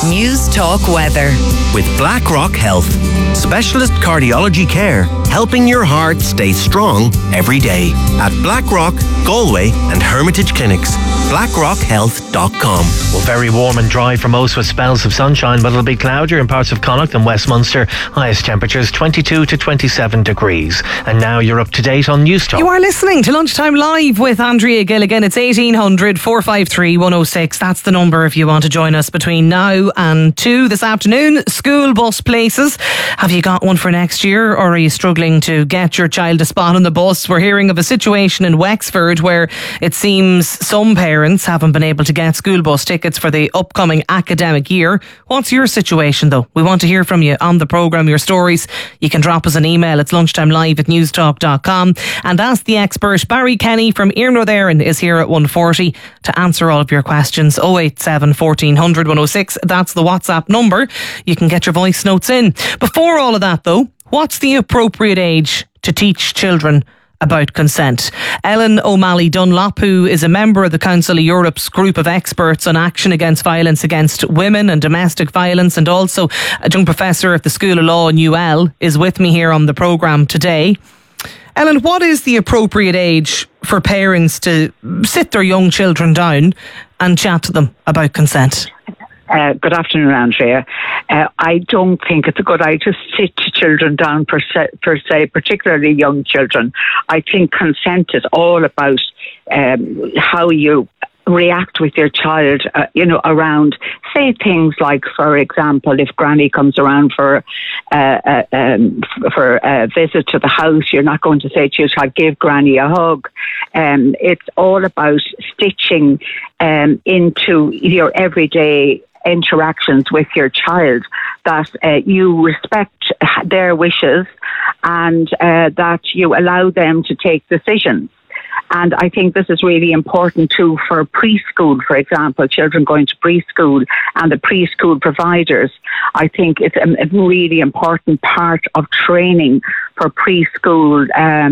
News Talk Weather. With BlackRock Health. Specialist cardiology care, helping your heart stay strong every day. At BlackRock, Galway and Hermitage Clinics. BlackRockHealth.com. Well, very warm and dry for most with spells of sunshine, but it'll be cloudier in parts of Connacht and Westminster. Highest temperatures 22 to 27 degrees. And now you're up to date on News Talk. You are listening to Lunchtime Live with Andrea Gilligan. It's 1800 453 106. That's the number if you want to join us between now and 2 this afternoon. School bus places. Have you got one for next year, or are you struggling to get your child a spot on the bus? We're hearing of a situation in Wexford where it seems some parents haven't been able to get school bus tickets for the upcoming academic year. What's your situation though? We want to hear from you on the programme, your stories. You can drop us an email. It's lunchtimelive@newstalk.com. And Ask the Expert. Barry Kenny from Earnor Theron is here at 1:40 to answer all of your questions. 087 1400 106. That's the WhatsApp number. You can get your voice notes in. Before all of that though, what's the appropriate age to teach children about consent? Ellen O'Malley Dunlop, who is a member of the Council of Europe's group of experts on action against violence against women and domestic violence, and also a young professor at the School of Law in UL, is with me here on the programme today. Ellen, what is the appropriate age for parents to sit their young children down and chat to them about consent? Good afternoon, Andrea. I don't think it's a good idea to sit children down per se, particularly young children. I think consent is all about how you react with your child, around, say, things like, for example, if Granny comes around for a visit to the house, you're not going to say to your child, give Granny a hug. It's all about stitching into your everyday interactions with your child, that you respect their wishes and that you allow them to take decisions. And I think this is really important too for preschool, for example, children going to preschool and the preschool providers. I think it's a really important part of training for preschool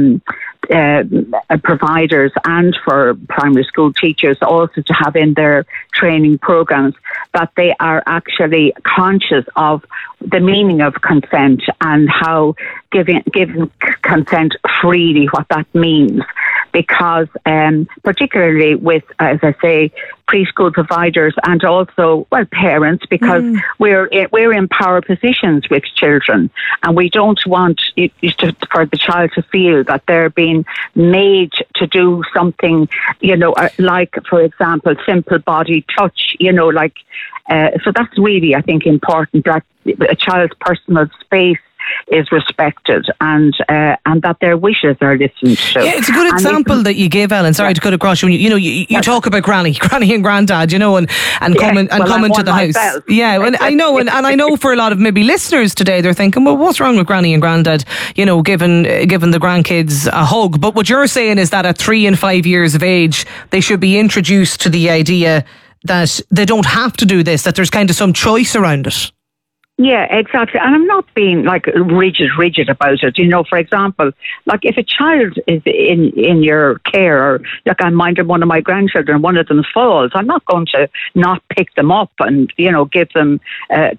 providers and for primary school teachers also to have in their training programs that they are actually conscious of the meaning of consent and how giving consent freely, what that means. Because particularly with, as I say, preschool providers and also, parents, because we're in power positions with children, and we don't want for the child to feel that they're being made to do something, like, for example, simple body touch, so that's really, I think, important, that a child's personal space is respected and that their wishes are listened to. Yeah, it's a good example that you give, Ellen. Sorry to cut across you. You talk about Granny and Grandad, and coming to the house. Myself. Yeah, and I know, and I know for a lot of maybe listeners today, they're thinking, well, what's wrong with Granny and Grandad? Giving the grandkids a hug. But what you're saying is that at 3 and 5 years of age, they should be introduced to the idea that they don't have to do this, that there's kind of some choice around it. Yeah, exactly. And I'm not being like rigid about it. For example, like if a child is in your care, or like I'm minding one of my grandchildren, one of them falls, I'm not going to not pick them up and, give them, and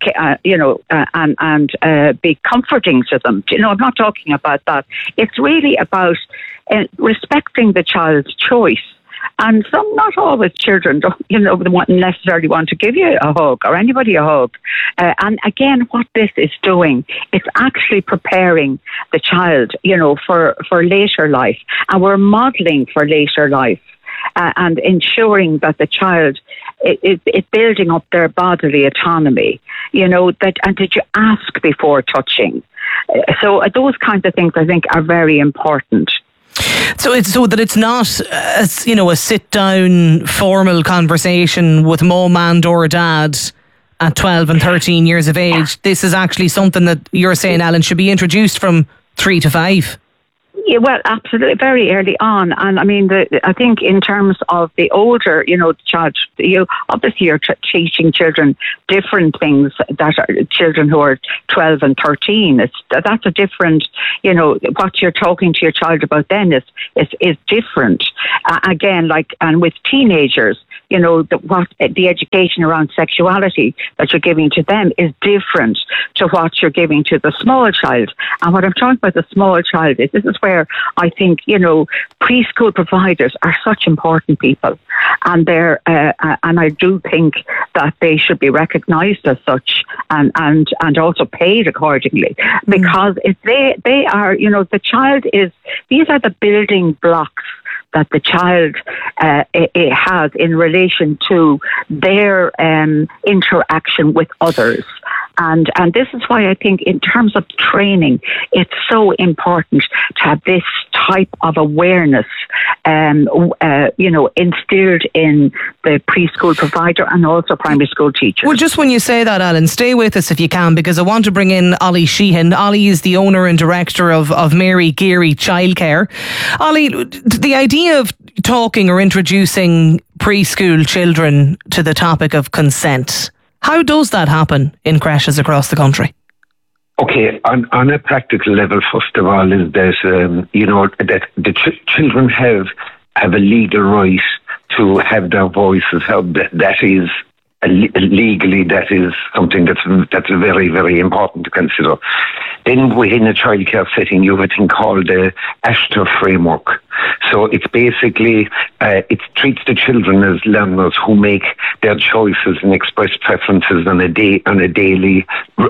be comforting to them. I'm not talking about that. It's really about respecting the child's choice. And not always children don't, necessarily want to give you a hug or anybody a hug. And again, what this is doing, it's actually preparing the child, for later life. And we're modelling for later life. And ensuring that the child is building up their bodily autonomy, and did you ask before touching? So those kinds of things, I think, are very important. So it's not a sit down formal conversation with mum and or dad at 12 and 13 years of age. This is actually something that you're saying, Alan, should be introduced from 3 to 5. Yeah, well, absolutely, very early on. And I mean, I think in terms of the older, the child, obviously you're teaching children different things that are children who are 12 and 13. That's a different, what you're talking to your child about then is different. Again, and with teenagers, the education around sexuality that you're giving to them is different to what you're giving to the small child. And what I'm talking about the small child is this is where I think, preschool providers are such important people. And and I do think that they should be recognised as such and also paid accordingly. Because if they are, the child these are the building blocks that the child has in relation to their interaction with others. And this is why I think in terms of training, it's so important to have this type of awareness, instilled in the preschool provider and also primary school teachers. Well, just when you say that, Alan, stay with us if you can, because I want to bring in Ollie Sheehan. Ollie is the owner and director of Mary Geary Childcare. Ollie, the idea of talking or introducing preschool children to the topic of consent, how does that happen in creches across the country? Okay, on a practical level, first of all, is that that the children have a legal right to have their voices heard. That is legally, that is something that's very, very important to consider. Then within a childcare setting, you have a thing called the Astor framework. So it's basically, it treats the children as learners who make their choices and express preferences on a daily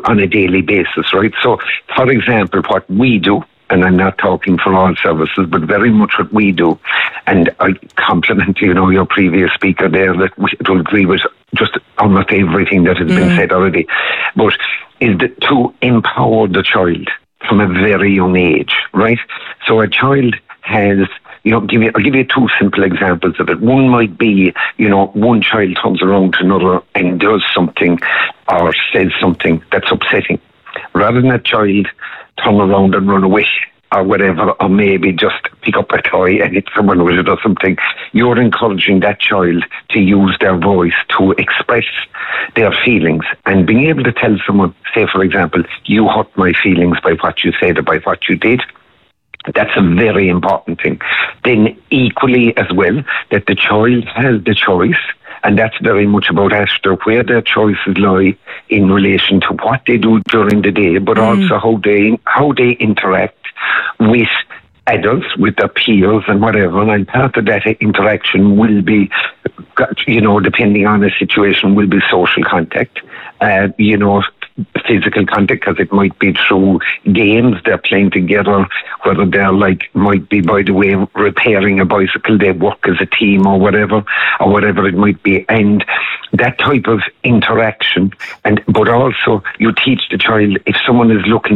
basis, right? So, for example, what we do, and I'm not talking for all services, but very much what we do, and I compliment, your previous speaker there that we will agree with just almost everything that has been said already, but is to empower the child from a very young age, right? So a child has, I'll give you two simple examples of it. One might be, one child turns around to another and does something or says something that's upsetting. Rather than that child turn around and run away or whatever, or maybe just pick up a toy and hit someone with it or something, you're encouraging that child to use their voice to express their feelings and being able to tell someone, say for example, you hurt my feelings by what you said or by what you did. That's a very important thing. Then equally as well, that the child has the choice, and that's very much about Astor, where their choices lie in relation to what they do during the day, but also how they interact with adults, with their peers and whatever. And part of that interaction will be, depending on the situation, will be social contact, physical contact, because it might be through games they're playing together, whether they're might be, by the way, repairing a bicycle, they work as a team or whatever it might be, and that type of interaction. But also you teach the child, if someone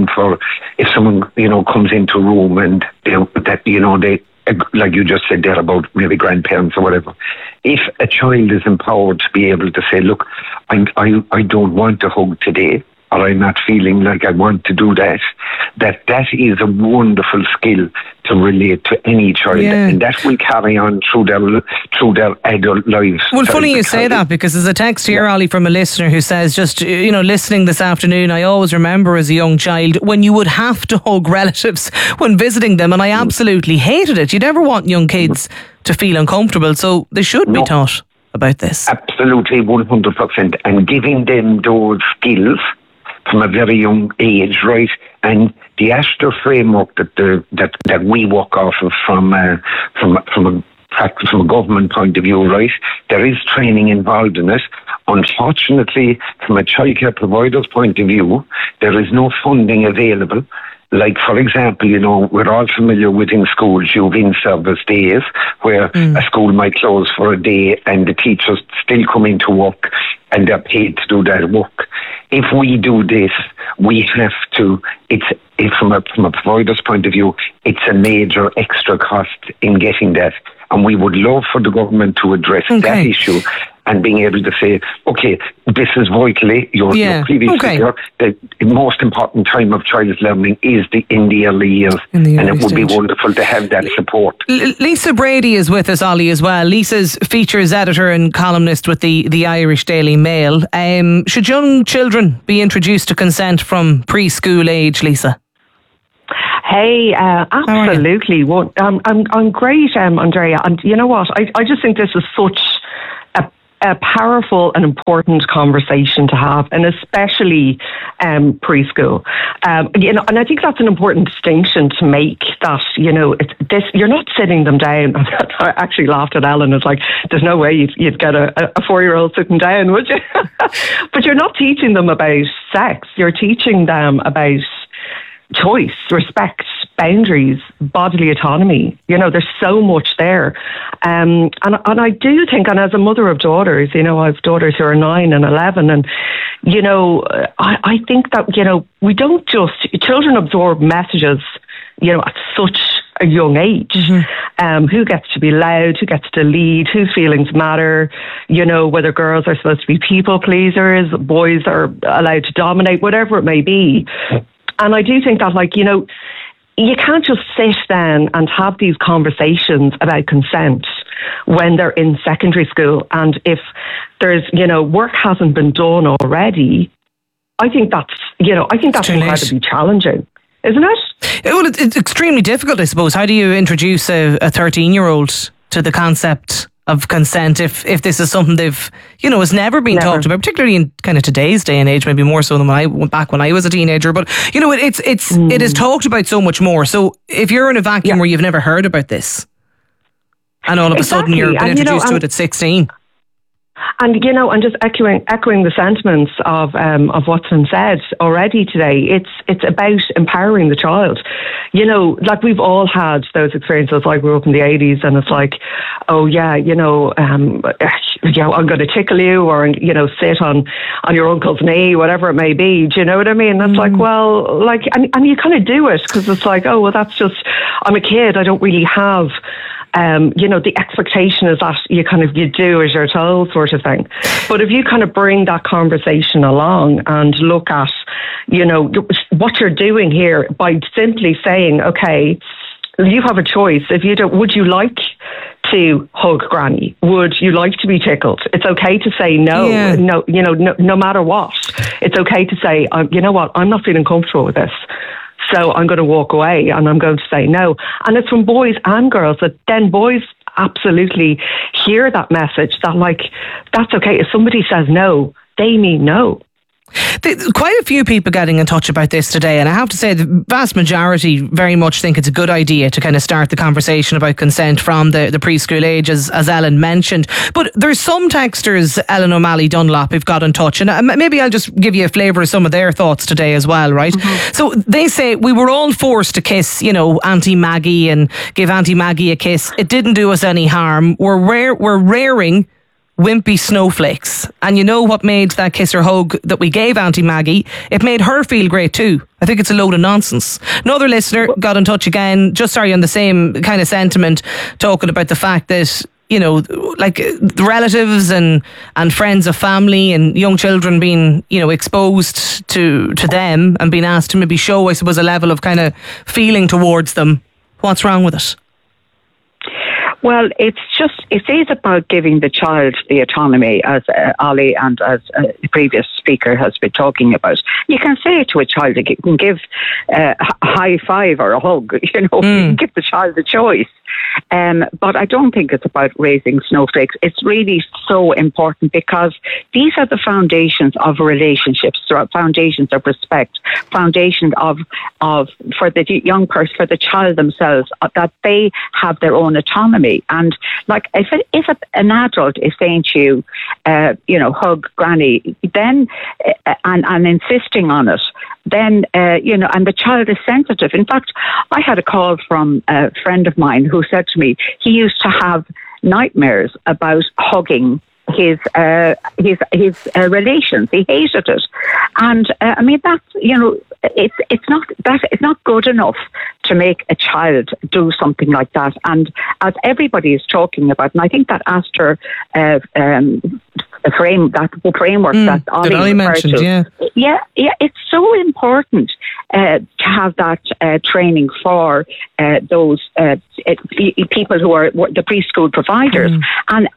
comes into a room and they like you just said there about maybe grandparents or whatever, if a child is empowered to be able to say, look, I don't want to hug today, or I'm not feeling like I want to do that is a wonderful skill to relate to any child, and that will carry on through their adult lives. Well, funny you say that, because there's a text here, Ollie, from a listener who says, just, listening this afternoon, I always remember as a young child when you would have to hug relatives when visiting them, and I absolutely hated it. You never want young kids to feel uncomfortable, so they should be taught about this. Absolutely, 100%, and giving them those skills from a very young age, right? And the Astor framework that we work off of from a government point of view, right? There is training involved in it. Unfortunately, from a childcare provider's point of view, there is no funding available. Like, for example, we're all familiar with in schools, you've in-service days where a school might close for a day and the teachers still come into work and they're paid to do that work. If we do this, we have to, from a provider's point of view, it's a major extra cost in getting that. And we would love for the government to address that issue. and being able to say, okay, this is vitally your previous year. The most important time of child's learning is in the early years, and it would be wonderful to have that support. Lisa Brady is with us, Ollie, as well. Lisa's features editor and columnist with the Irish Daily Mail. Should young children be introduced to consent from preschool age, Lisa? Hey, absolutely. Well, I'm great, Andrea. And you know what? I just think this is such a powerful and important conversation to have, and especially preschool. And I think that's an important distinction to make. That you're not sitting them down. I actually laughed at Ellen. It's like, there's no way you'd get a 4-year-old sitting down, would you? But you're not teaching them about sex. You're teaching them about choice, respect, boundaries, bodily autonomy. There's so much there. And I do think, and as a mother of daughters, I have daughters who are 9 and 11, and, I think that, we don't just, children absorb messages, at such a young age. Who gets to be loud, who gets to lead, whose feelings matter, whether girls are supposed to be people pleasers, boys are allowed to dominate, whatever it may be. And I do think that, you can't just sit down and have these conversations about consent when they're in secondary school. And if there's, work hasn't been done already, I think that's incredibly challenging, isn't it? Well, it's extremely difficult, I suppose. How do you introduce a 13-year-old to the concept of consent if this is something they've, has never been talked about, particularly in kind of today's day and age, maybe more so than when I was a teenager. But it is talked about so much more. So if you're in a vacuum where you've never heard about this, and all of a sudden you're being introduced to it at 16. And and just echoing the sentiments of what's been said already today, it's about empowering the child. We've all had those experiences. I grew up in the 80s, and it's like, oh yeah, I'm going to tickle you, or sit on your uncle's knee, whatever it may be. Do you know what I mean? That's like, well, and you kind of do it because it's like, oh well, that's just, I'm a kid. I don't really have. The expectation is that you do as you're told, sort of thing. But if you kind of bring that conversation along and look at, what you're doing here by simply saying, okay, you have a choice. If you don't, would you like to hug Granny? Would you like to be tickled? It's okay to say no, no matter what. It's okay to say, you know what, I'm not feeling comfortable with this. So I'm going to walk away and I'm going to say no. And it's from boys and girls that then boys absolutely hear that message that that's okay. If somebody says no, they mean no. Quite a few people getting in touch about this today, and I have to say the vast majority very much think it's a good idea to kind of start the conversation about consent from the preschool age, as Ellen mentioned. But there's some texters, Ellen O'Malley Dunlop, who've got in touch, and maybe I'll just give you a flavour of some of their thoughts today as well, right? So they say, we were all forced to kiss, Auntie Maggie and give Auntie Maggie a kiss. It didn't do us any harm. We're rearing wimpy snowflakes. And you know what made that kiss or hug that we gave Auntie Maggie? It made her feel great too. I think it's a load of nonsense. Another listener got in touch again, on the same kind of sentiment, talking about the fact that, the relatives and friends of family and young children being, exposed to them and being asked to maybe show, I suppose, a level of kind of feeling towards them. What's wrong with it? Well, it is about giving the child the autonomy, as Ollie and as the previous speaker has been talking about. You can say to a child, you can give a high five or a hug, you can give the child the choice. But I don't think it's about raising snowflakes. It's really so important because these are the foundations of relationships, foundations of respect, foundations of for the young person, for the child themselves, that they have their own autonomy. And if an adult is saying to you, hug Granny, then and insisting on it, then, and the child is sensitive. In fact, I had a call from a friend of mine who said to me he used to have nightmares about hugging his relations. He hated it. And, that's, it's not good enough to make a child do something like that. And as everybody is talking about, and I think that Astor framework that Ollie mentioned, yeah, it's so important to have that training for those people who are the preschool providers. And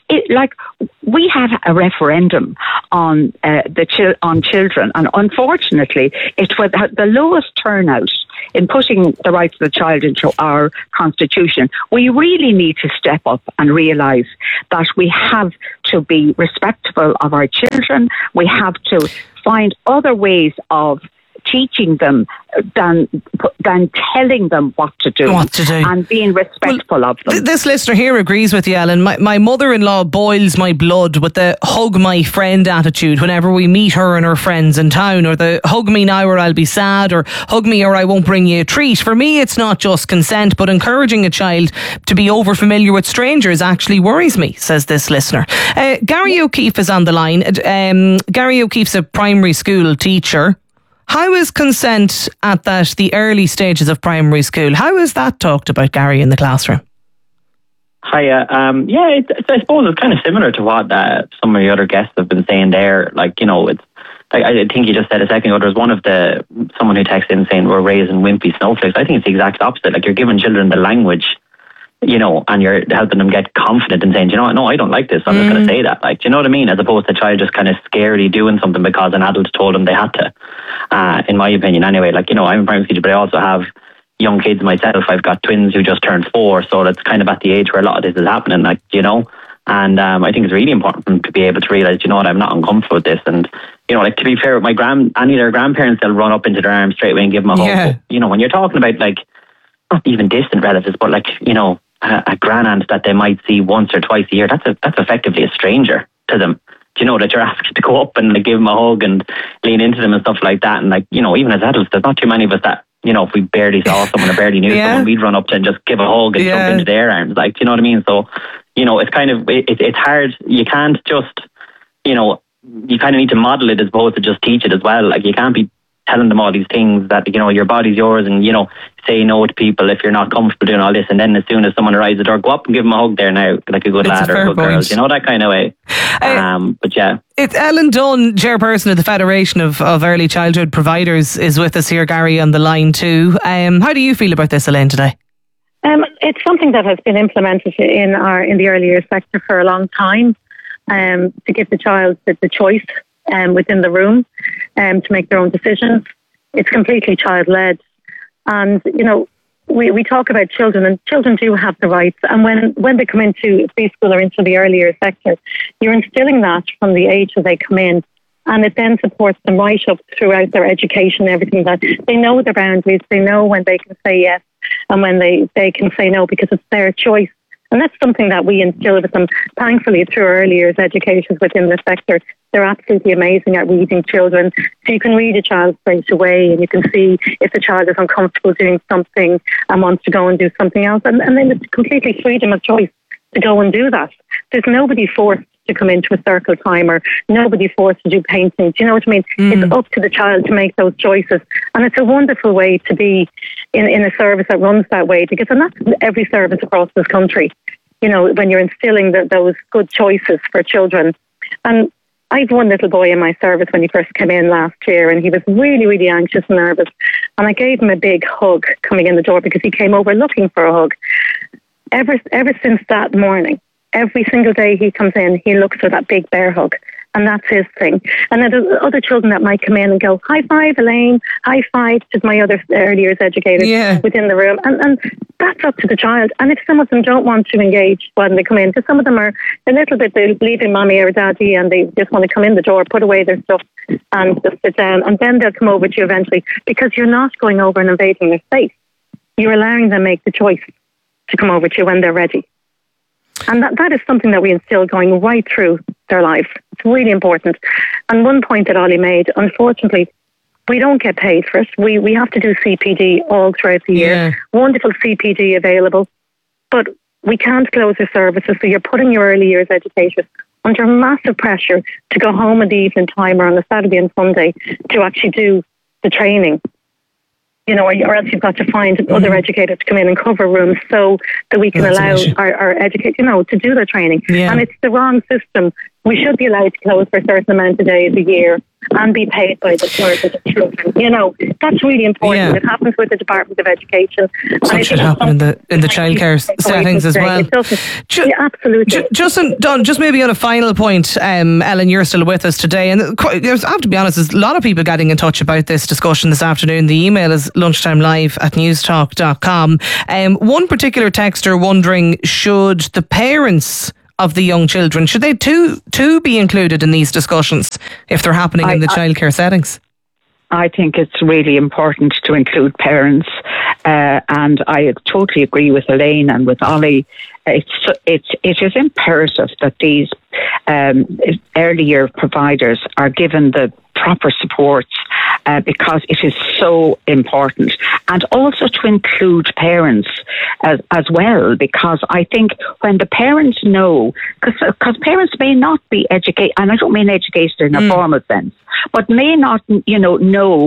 we had a referendum on children, and unfortunately, it was the lowest turnout in putting the rights of the child into our constitution. We really need to step up and realise that we have to be respectful of our children. We have to find other ways of teaching them than telling them what to do and being respectful of them. This listener here agrees with you, Ellen. My mother-in-law boils my blood with the hug my friend attitude whenever we meet her and her friends in town, or the hug me now or I'll be sad, or hug me or I won't bring you a treat. For me, it's not just consent, but encouraging a child to be over familiar with strangers actually worries me, says this listener. Gary O'Keefe is on the line. Gary O'Keefe's a primary school teacher. How is consent at the early stages of primary school? How is that talked about, Gary, in the classroom? Hiya. I suppose it's kind of similar to what some of the other guests have been saying there. Like, you know, it's like, I think you just said a second ago, there was someone who texted in saying we're raising wimpy snowflakes. I think it's the exact opposite. Like, you're giving children the language, you know, and you're helping them get confident and saying, you know what, no, I don't like this, I'm just going to say that. Like, do you know what I mean? As opposed to a child just kind of scaredy doing something because an adult told them they had to. In my opinion, anyway. Like, you know, I'm a primary teacher, but I also have young kids myself. I've got twins who just turned 4, so that's kind of at the age where a lot of this is happening, like, you know. And I think it's really important for them to be able to realise, you know what, I'm not uncomfortable with this. And, you know, like, to be fair, with any of their grandparents, they'll run up into their arms straight away and give them a hug. But, you know, when you're talking about, like, not even distant relatives, but, like, you know, a grandaunt that they might see once or twice a year, that's effectively a stranger to them. Do you know, that you're asked to go up and, like, give them a hug and lean into them and stuff like that. And, like, you know, even as adults, there's not too many of us that, you know, if we barely saw someone or barely knew someone, we'd run up to and just give a hug and jump into their arms. Like, do you know what I mean? So, you know, it's kind of, it's hard. You can't just, you know, you kind of need to model it as opposed to just teach it as well. Like, you can't be telling them all these things that, you know, your body's yours, and, you know, say no to people if you're not comfortable doing all this, and then as soon as someone arrives at the door, go up and give them a hug there now, like a good lad or a good girl, you know, that kind of way. But yeah. It's Ellen Dunn, chairperson of the Federation of Early Childhood Providers, is with us here, Gary, on the line too. How do you feel about this, Elaine, today? It's something that has been implemented in the early years sector for a long time, to give the child the choice within the room to make their own decisions. It's completely child-led. And, you know, we talk about children, and children do have the rights. And when they come into preschool or into the earlier sector, you're instilling that from the age that they come in. And it then supports them right up throughout their education, everything, that they know their boundaries, they know when they can say yes and when they can say no, because it's their choice. And that's something that we instill with them, thankfully, through early years education within the sector. They're absolutely amazing at reading children. So you can read a child straight away, and you can see if the child is uncomfortable doing something and wants to go and do something else. And then it's completely freedom of choice to go and do that. There's nobody forced to come into a circle time, or nobody forced to do painting. Do you know what I mean? It's up to the child to make those choices. And it's a wonderful way to be in a service that runs that way, because and that's every service across this country, you know, when you're instilling those good choices for children. And I've one little boy in my service when he first came in last year, and he was really, really anxious and nervous. And I gave him a big hug coming in the door because he came over looking for a hug. Ever since that morning, every single day he comes in, he looks for that big bear hug. And that's his thing. And then there's other children that might come in and go, high five, Elaine, high five to my other early years educators within the room. And that's up to the child. And if some of them don't want to engage when they come in, because some of them are a little bit, they're leaving mommy or daddy and they just want to come in the door, put away their stuff and just sit down. And then they'll come over to you eventually, because you're not going over and invading their space. You're allowing them make the choice to come over to you when they're ready. And that is something that we instill going right through their life. It's really important. And one point that Ollie made, unfortunately, we don't get paid for it. We have to do CPD all throughout the year. Wonderful CPD available. But we can't close the services, so you're putting your early years educators under massive pressure to go home in the evening time or on a Saturday and Sunday to actually do the training. or else you've got to find other educators to come in and cover rooms so that we can allow our educators, to do their training. Yeah. And it's the wrong system. We should be allowed to close for a certain amount of days a year and be paid by the children. That's really important. Yeah. It happens with the Department of Education. So it should happen in the childcare settings as well. Absolutely. Just maybe on a final point, Ellen, you're still with us today, and I have to be honest, there's a lot of people getting in touch about this discussion this afternoon. The email is lunchtimelive@newstalk.com. One particular texter wondering, should the parents of the young children, should they too be included in these discussions if they're happening in the childcare settings? I think it's really important to include parents, and I totally agree with Elaine and with Ollie. It is imperative that these early year providers are given the proper support because it is so important, and also to include parents as well, because I think when the parents know, because parents may not be educated, and I don't mean educated in a formal sense, but may not, know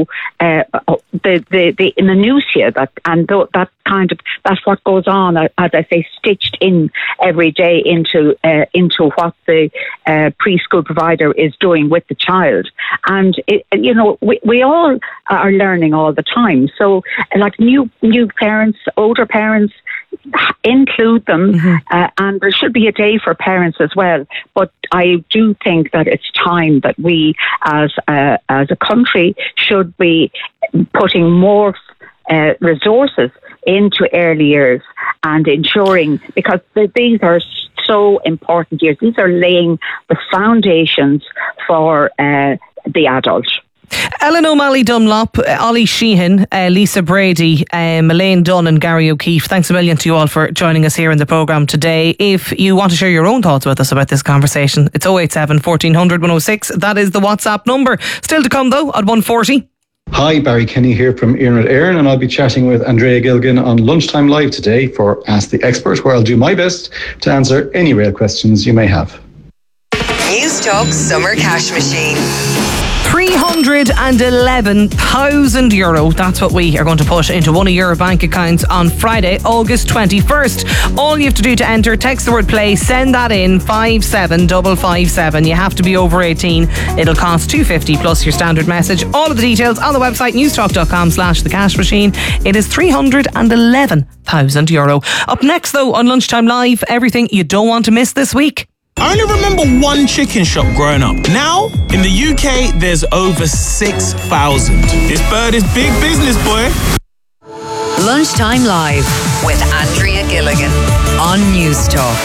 the minutiae that that's what goes on, as I say, stitched in every day into what the preschool provider is doing with the child. And we all are learning all the time. So, like new parents, older parents, include them, and there should be a day for parents as well. But I do think that it's time that we, as a country, should be putting more resources into early years and ensuring, because these are so important years. These are laying the foundations for the adult. Ellen O'Malley Dunlop, Ollie Sheehan, Lisa Brady, Elaine Dunn and Gary O'Keefe, thanks a million to you all for joining us here in the programme today. If you want to share your own thoughts with us about this conversation, it's 087 1400 106. That is the WhatsApp number. Still to come though at 1:40. Hi, Barry Kenny here from Iarnród Éireann, and I'll be chatting with Andrea Gilligan on Lunchtime Live today for Ask the Expert, where I'll do my best to answer any rail questions you may have. Newstalk Summer Cash Machine. €311,000. That's what we are going to put into one of your bank accounts on Friday, August 21st. All you have to do to enter, text the word play, send that in 57557. You have to be over 18. It'll cost $2.50 plus your standard message. All of the details on the website newstalk.com/the cash machine. It is €311,000. Up next though on Lunchtime Live, everything you don't want to miss this week. I only remember one chicken shop growing up. Now, in the UK, there's over 6,000. This bird is big business, boy. Lunchtime Live with Andrea Gilligan on Newstalk.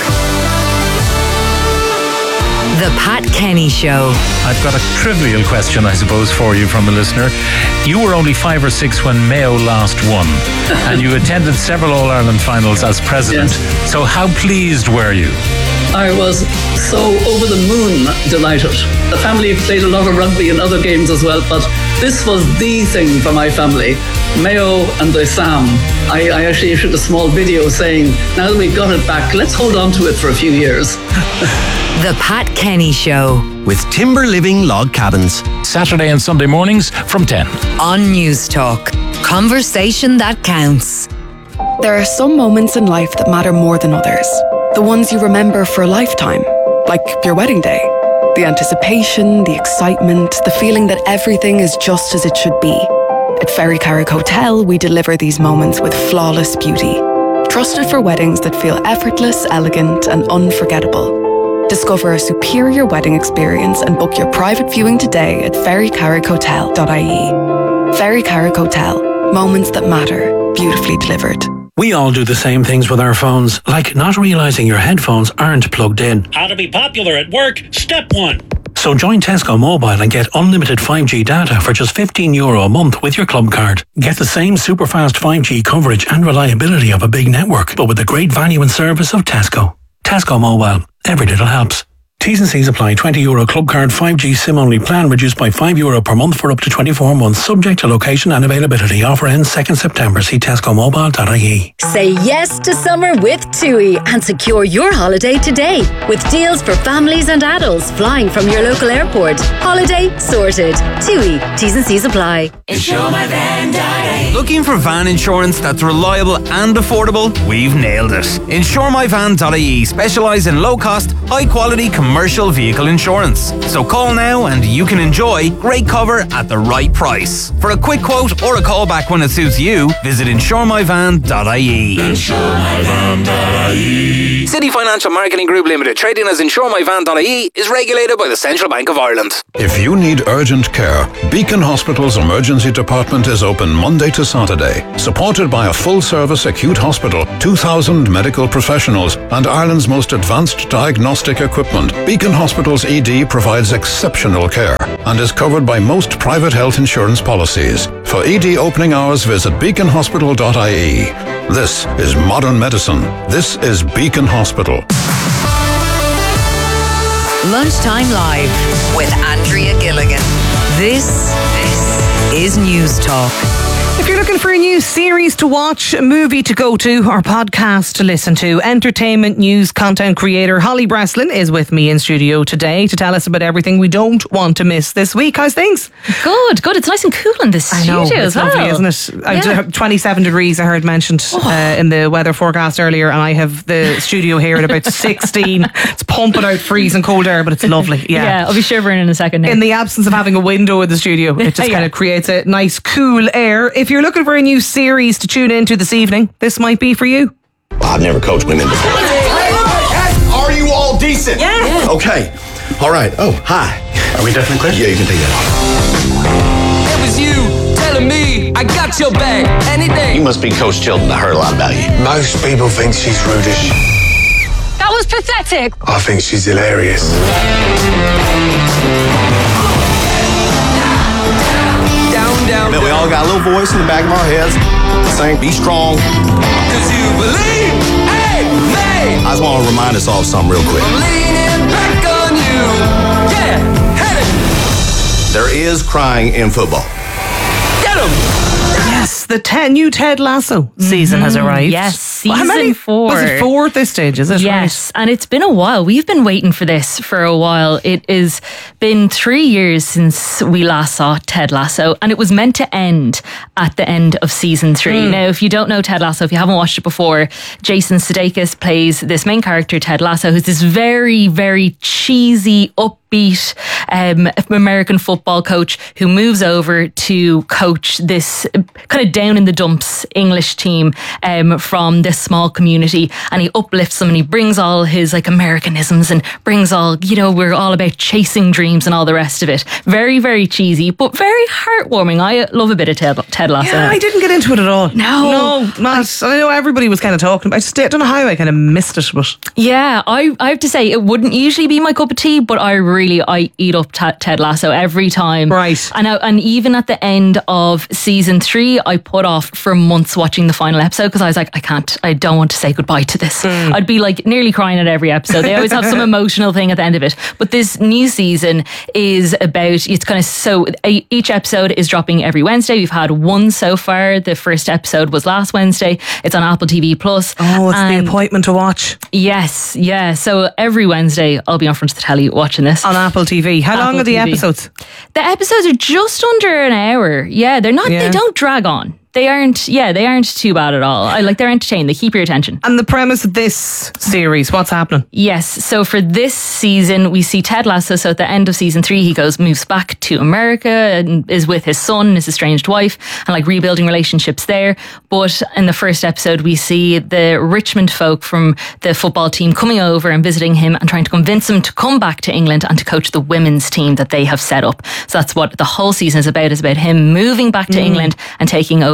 The Pat Kenny Show. I've got a trivial question, I suppose, for you from a listener. You were only 5 or 6 when Mayo last won, and you attended several All-Ireland finals as president. Yes. So how pleased were you? I was so over the moon delighted. The family played a lot of rugby and other games as well, but this was the thing for my family. Mayo and the Sam. I actually issued a small video saying, now that we've got it back, let's hold on to it for a few years. The Pat Kenny Show. With Timber Living Log Cabins. Saturday and Sunday mornings from 10. On Newstalk. Conversation that counts. There are some moments in life that matter more than others. The ones you remember for a lifetime. Like your wedding day. The anticipation, the excitement, the feeling that everything is just as it should be. At Ferry Carrick Hotel, we deliver these moments with flawless beauty. Trusted for weddings that feel effortless, elegant and unforgettable. Discover a superior wedding experience and book your private viewing today at ferrycarrickhotel.ie. Ferry Carrick Hotel. Moments that matter. Beautifully delivered. We all do the same things with our phones, like not realising your headphones aren't plugged in. How to be popular at work, step 1. So join Tesco Mobile and get unlimited 5G data for just €15 a month with your club card. Get the same super fast 5G coverage and reliability of a big network, but with the great value and service of Tesco. Tesco Mobile. Every little helps. T's and C's apply. €20 club card, 5G SIM only plan reduced by €5 per month for up to 24 months, subject to location and availability. Offer ends 2nd September. See tescomobile.ie. Say yes to summer with TUI and secure your holiday today with deals for families and adults flying from your local airport. Holiday sorted. TUI. T's and C's apply. Looking for van insurance that's reliable and affordable? We've nailed it. InsureMyVan.ie specialise in low-cost, high-quality commercial vehicle insurance. So call now and you can enjoy great cover at the right price. For a quick quote or a call back when it suits you, visit InsureMyVan.ie. InsureMyVan.ie. City Financial Marketing Group Limited, trading as InsureMyVan.ie, is regulated by the Central Bank of Ireland. If you need urgent care, Beacon Hospital's emergency department is open Monday to Saturday, supported by a full-service acute hospital, 2,000 medical professionals, and Ireland's most advanced diagnostic equipment. Beacon Hospital's ED provides exceptional care and is covered by most private health insurance policies. For ED opening hours, visit beaconhospital.ie. This is modern medicine. This is Beacon Hospital. Lunchtime Live with Andrea Gilligan. This is News Talk. If you're looking for a new series to watch, a movie to go to, or podcast to listen to, entertainment news content creator Holly Breslin is with me in studio today to tell us about everything we don't want to miss this week. How's things? Good. It's nice and cool in the studio as well. Lovely, isn't it? Yeah. 27 degrees I heard mentioned in the weather forecast earlier, and I have the studio here at about 16. It's pumping out freezing cold air, but it's lovely. Yeah, I'll be shivering in a second now. In the absence of having a window in the studio, it just kind of creates a nice cool air. If you're looking for a new series to tune into this evening, this might be for you. I've never coached women before. Are you all decent? Yeah. Okay. All right. Oh, hi. Are we definitely clear? Yeah, you can take that It was you telling me I got your back any day. You must be Coach Chilton. I heard a lot about you. Most people think she's rude as shit. That was pathetic. I think she's hilarious. Down. We all got a little voice in the back of our heads. Saying, be strong. Cause you believe, hey, me. I just want to remind us all of something real quick. I'm leaning back on you. Yeah, hit it. There is crying in football. Get him. Yes, the new Ted Lasso season has arrived. Yes, season 4. Was it 4 at this stage, is it? Yes, and it's been a while. We've been waiting for this for a while. It has been 3 years since we last saw Ted Lasso, and it was meant to end at the end of season 3. Now, if you don't know Ted Lasso, if you haven't watched it before, Jason Sudeikis plays this main character, Ted Lasso, who's this very, very cheesy, upbeat American football coach who moves over to coach this kind of down in the dumps English team from this small community, and he uplifts them and he brings all his like Americanisms and brings all, we're all about chasing dreams and all the rest of it. Very, very cheesy, but very heartwarming. I love a bit of Ted Lasso. Yeah, I didn't get into it at all. No, not. I know everybody was kind of talking about it. I don't know how I kind of missed it, but yeah, I have to say it wouldn't usually be my cup of tea, but I eat up Ted Lasso every time. Right. And even at the end of season 3, I put off for months watching the final episode because I was like, I don't want to say goodbye to this. I'd be like nearly crying at every episode. They always have some emotional thing at the end of it. But this new season is about, it's kind of each episode is dropping every Wednesday. We've had one so far. The first episode was last Wednesday. It's on Apple TV Plus. Oh, it's the appointment to watch. Yes, yeah. So every Wednesday I'll be on front of the telly watching this. On Apple TV. How long are the episodes? The episodes are just under an hour. Yeah, they're not, they don't drag on. They aren't too bad at all. They're entertaining. They keep your attention. And the premise of this series, what's happening? Yes, so for this season, we see Ted Lasso. So at the end of season 3, he moves back to America and is with his son and his estranged wife and rebuilding relationships there. But in the first episode, we see the Richmond folk from the football team coming over and visiting him and trying to convince him to come back to England and to coach the women's team that they have set up. So that's what the whole season is about him moving back to England and taking over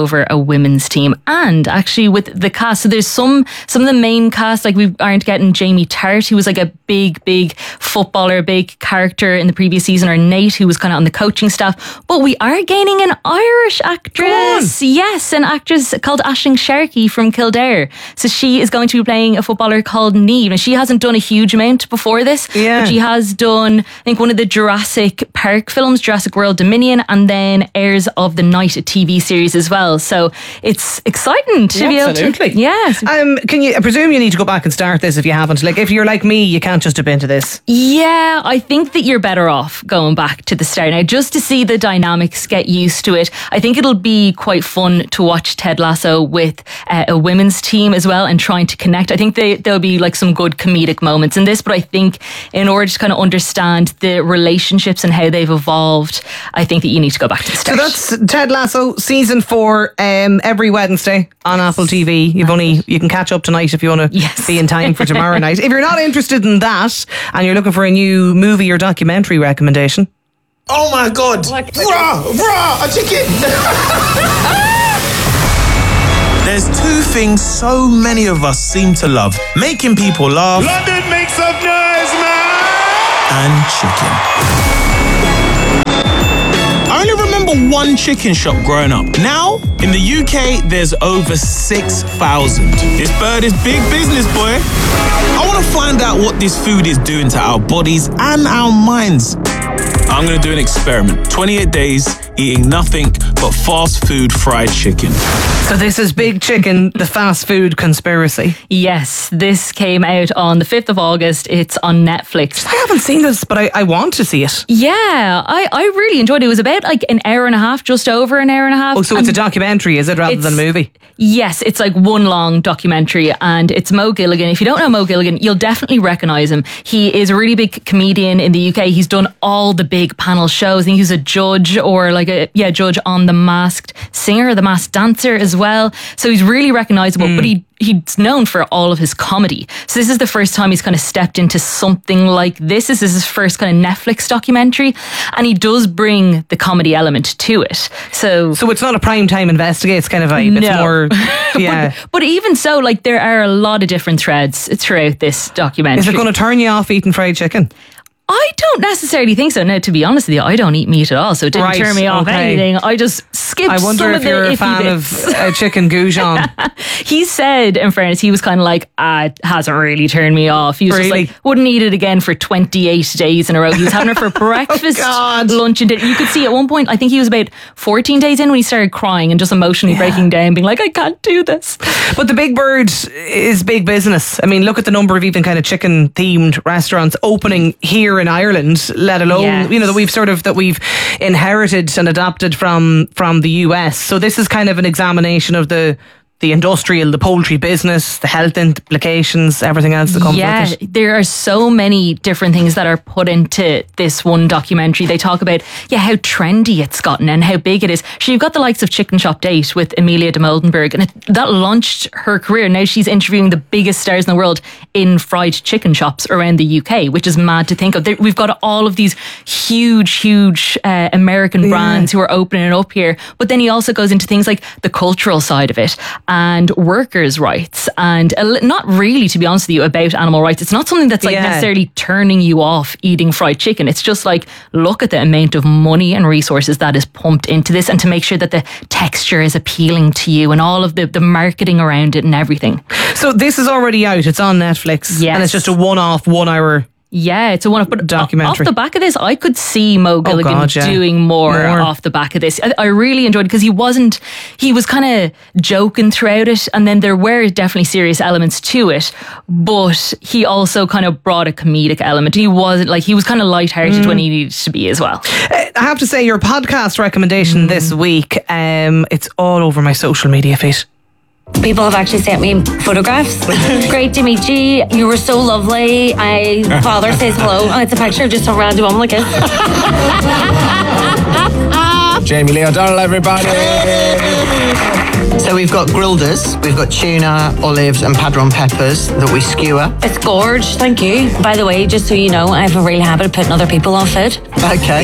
over a women's team. And actually with the cast, so there's some of the main cast, like we aren't getting Jamie Tart, who was like a big footballer, big character in the previous season, or Nate, who was kind of on the coaching staff. But we are gaining an Irish actress. Yes, an actress called Aisling Sharkey from Kildare. So she is going to be playing a footballer called Niamh. And she hasn't done a huge amount before this, but she has done, I think, one of the Jurassic Park films, Jurassic World Dominion, and then Heirs of the Night, a TV series as well. So it's exciting to be able to. Absolutely. Yes. I presume you need to go back and start this if you haven't. Like, if you're like me, you can't just dip into this. Yeah, I think that you're better off going back to the start now, just to see the dynamics, get used to it. I think it'll be quite fun to watch Ted Lasso with a women's team as well, and trying to connect. I think there'll be like some good comedic moments in this, but I think in order to kind of understand the relationships and how they've evolved, I think that you need to go back to the start. So that's Ted Lasso season 4, every Wednesday on Apple TV. You can catch up tonight if you want to be in time for tomorrow night. If you're not interested in that and you're looking for a new movie or documentary recommendation, oh my God! Rah, a chicken! There's two things so many of us seem to love: making people laugh. London makes some noise, man! And chicken. I only remember one chicken shop growing up. Now, in the UK, there's over 6,000. This bird is big business, boy. I want to find out what this food is doing to our bodies and our minds. I'm going to do an experiment. 28 days eating nothing but fast food fried chicken. So this is Big Chicken, the fast food conspiracy. Yes, this came out on the 5th of August. It's on Netflix. I haven't seen this, but I want to see it. Yeah, I really enjoyed it. It was about like an hour and a half, just over an hour and a half. Oh, so it's a documentary, is it, rather than a movie? Yes, it's like one long documentary, and it's Mo Gilligan. If you don't know Mo Gilligan, you'll definitely recognise him. He is a really big comedian in the UK. He's done all the big panel shows. I think he's a judge, or like judge on The Masked Singer, The Masked Dancer as well. So he's really recognisable, but he's known for all of his comedy. So this is the first time he's kind of stepped into something like this. This is his first kind of Netflix documentary, and he does bring the comedy element to it. So it's not a primetime investigates kind of vibe. No. It's more, yeah. but even so, like, there are a lot of different threads throughout this documentary. Is it going to turn you off eating fried chicken? I don't necessarily think so. Now, to be honest with you, I don't eat meat at all, so it didn't turn me off anything. I just skipped I wonder some if of the you're a iffy fan bits. of chicken goujon. He said, in fairness, he was kind of like, it hasn't really turned me off. He was just like, wouldn't eat it again for 28 days in a row. He was having it for breakfast, lunch and dinner. You could see at one point, I think he was about 14 days in when he started crying and just emotionally breaking down, being like, I can't do this. But the Big Bird is big business. I mean, look at the number of even kind of chicken themed restaurants opening here in Ireland, let alone, that we've inherited and adapted from the US. So this is kind of an examination of the industrial, the poultry business, the health implications, everything else that comes with it. There are so many different things that are put into this one documentary. They talk about how trendy it's gotten and how big it is. So you've got the likes of Chicken Shop Date with Amelia de Moldenberg, and that launched her career. Now she's interviewing the biggest stars in the world in fried chicken shops around the UK, which is mad to think of. We've got all of these huge American brands who are opening up here, but then he also goes into things like the cultural side of it and workers' rights, and not really, to be honest with you, about animal rights. It's not something that's necessarily turning you off eating fried chicken. It's just like, look at the amount of money and resources that is pumped into this, and to make sure that the texture is appealing to you and all of the marketing around it and everything. So this is already out. It's on Netflix. Yes. And it's just a one-off, 1 hour. Yeah, it's a one-off. But documentary. Off the back of this, I could see Mo Gilligan doing more off the back of this. I really enjoyed it because he was kind of joking throughout it, and then there were definitely serious elements to it, but he also kind of brought a comedic element. He was kind of lighthearted when he needed to be as well. I have to say, your podcast recommendation this week, it's all over my social media feed. People have actually sent me photographs. Great to meet you. You were so lovely. My father says hello. And it's a picture of just a random woman like this. Jamie Lee O'Donnell, everybody. So we've got grilders, we've got tuna, olives and padron peppers that we skewer. It's gorge, thank you. By the way, just so you know, I have a real habit of putting other people on food. Okay.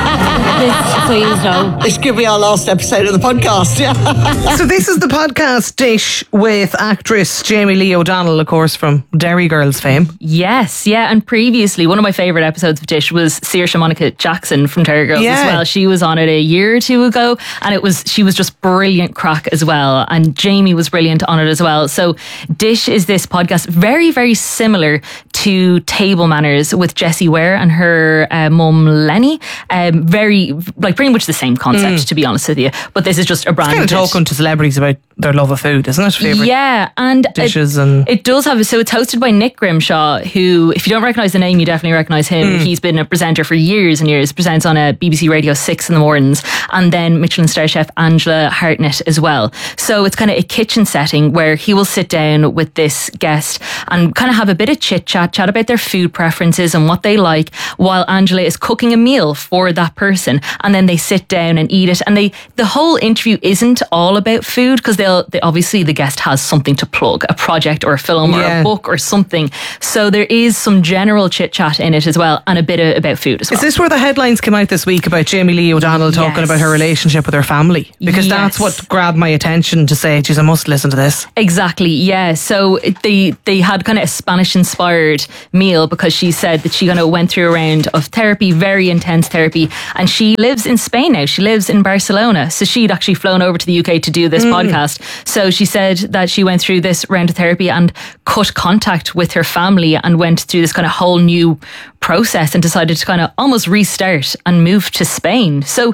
Yeah. So you know. This could be our last episode of the podcast, yeah. So this is the podcast Dish with actress Jamie Lee O'Donnell, of course, from Derry Girls fame. Yes, yeah. And previously, one of my favourite episodes of Dish was Saoirse Monica Jackson from Derry Girls as well. She was on it a year or two ago, and she was just brilliant crack as well. And Jamie was brilliant on it as well. So Dish is this podcast very, very similar to Table Manners with Jessie Ware and her mum Lenny. Very, like, pretty much the same concept, to be honest with you. But this is just a brand. It's kind of talking to celebrities about their love of food, isn't it? Favourite and dishes it does have. So it's hosted by Nick Grimshaw, who, if you don't recognise the name, you definitely recognise him. He's been a presenter for years and years. Presents on a BBC Radio 6 in the mornings, and then Michelin star chef Angela Hartnett as well. So it's kind of a kitchen setting where he will sit down with this guest and kind of have a bit of chat about their food preferences and what they like, while Angela is cooking a meal for that person, and then they sit down and eat it. And the whole interview isn't all about food, because they obviously the guest has something to plug, a project or a film or a book or something. So there is some general chit chat in it as well, and a bit about food as well. Is this where the headlines came out this week about Jamie Lee O'Donnell talking about her relationship with her family? Because that's what grabbed my attention to say, geez, I must listen to this. Exactly, yeah. So they had kind of a Spanish inspired meal, because she said that she kind of went through a round of therapy, very intense therapy, and she lives in Spain now. She lives in Barcelona. So she'd actually flown over to the UK to do this podcast. So she said that she went through this round of therapy and cut contact with her family and went through this kind of whole new process and decided to kind of almost restart and move to Spain. So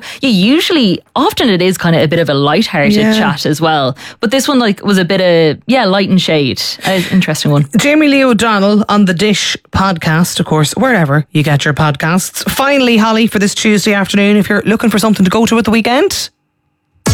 often it is kind of a bit of a light-hearted chat as well. But this one was a bit of, light and shade. Interesting one. Jamie Lee O'Donnell on the Dish podcast, of course, wherever you get your podcasts. Finally, Holly, for this Tuesday afternoon, if you're looking for something to go to at the weekend,